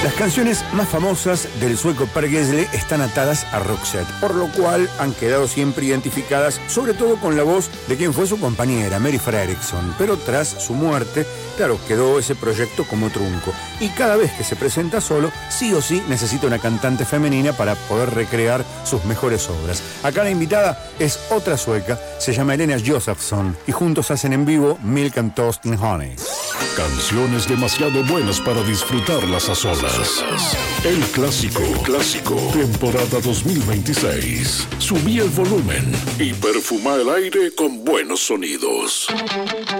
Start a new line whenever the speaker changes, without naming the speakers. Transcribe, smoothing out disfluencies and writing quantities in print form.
Las canciones más famosas del sueco Per Gessle están atadas a Roxette, por lo cual han quedado siempre identificadas, sobre todo con la voz de quien fue su compañera, Mary Fredriksson. Pero tras su muerte, claro, quedó ese proyecto como trunco. Y cada vez que se presenta solo, sí o sí necesita una cantante femenina para poder recrear sus mejores obras. Acá la invitada es otra sueca, se llama Helena Josefsson, y juntos hacen en vivo Milk and Toast and Honey.
Canciones demasiado buenas para disfrutarlas a solas. El clásico, temporada 2026. Subí el volumen y perfuma el aire con buenos sonidos.